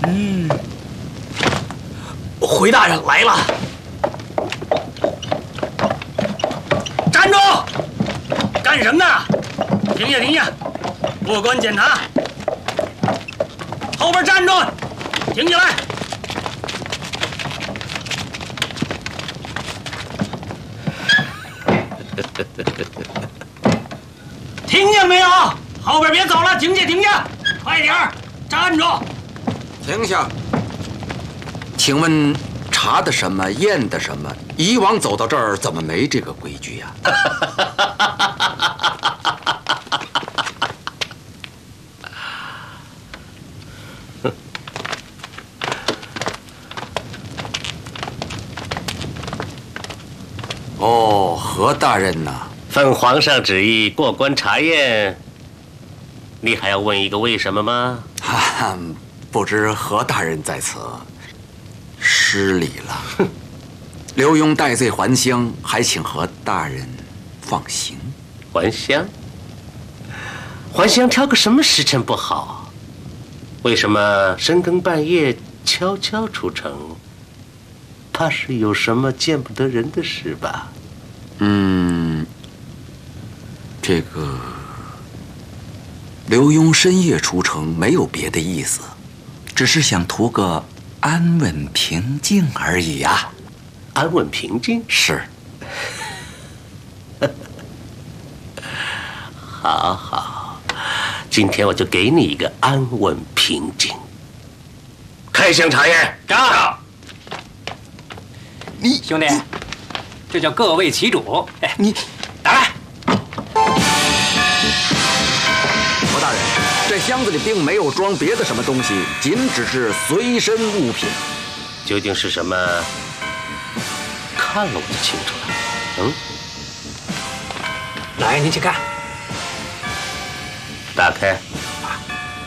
回大人来了。站住！干什么呢？停下，停下！过关检查。后边站住！停下来！听见没有？后边别走了，停下，停下！快点儿，站住！ 停下！请问查的什么，验的什么？以往走到这儿怎么没这个规矩呀？哦，何大人呐， 奉皇上旨意过关查验，你还要问一个为什么吗？ 哈哈，不知何大人在此失礼了。刘墉戴罪还乡，还请何大人放行。 还乡？还乡挑个什么时辰不好？为什么深更半夜悄悄出城？怕是有什么见不得人的事吧？ 这个刘墉深夜出城没有别的意思，只是想图个安稳平静而已啊。 安稳平静？ 是。 好好，今天我就给你一个安稳平静。开箱查验， 上！ 你兄弟，这叫各为其主。哎，你打来。 何大人，这箱子里并没有装别的什么东西，仅只是随身物品。 究竟是什么？看了我就清楚了。 来，您去看。 打开。